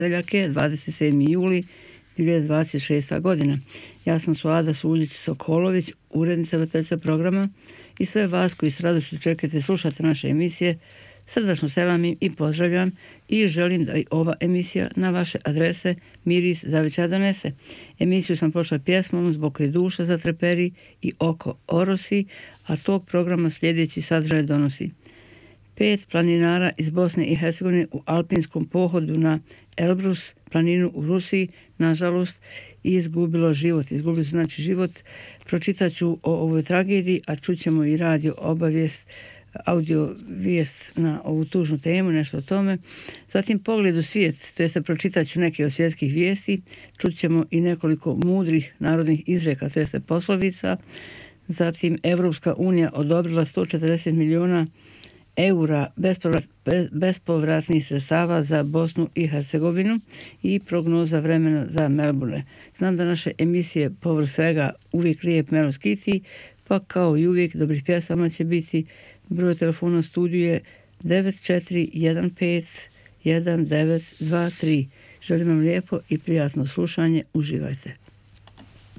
Ponedeljak je 27. juli 2026. godina. Ja sam Suada Suljić-Sokolović, urednica voditeljica programa i sve vas koji s radošću čekate slušate naše emisije. Srdačno selamim i pozdravljam i želim da i ova emisija na vaše adrese miris zavičaja donese. Emisiju sam počela pjesmom Zbog koje duša zatreperi i oko orosi, a tog programa sljedeći sadržaj donosi. 5 planinara iz Bosne i Hercegovine u alpinskom pohodu na Elbrus, planinu u Rusiji, nažalost, izgubilo život. Izgubili su znači život. Pročitat ću o ovoj tragediji, a čućemo i radio obavijest, audio vijest na ovu tužnu temu, nešto o tome. Zatim pogled u svijet, to jeste pročitat ću neke od svjetskih vijesti, čućemo i nekoliko mudrih narodnih izreka, to jeste poslovica. Zatim Evropska unija odobrila 140 milijuna eura bespovratnih sredstava za Bosnu i Hercegovinu i prognoza vremena za Melbourne. Znam da naše emisije povrh svega uvijek lijep Melos Kiti, pa kao i uvijek dobrih pjesama će biti. Broj telefona studiju je 94151923. Želim vam lijepo i prijatno slušanje. Uživajte.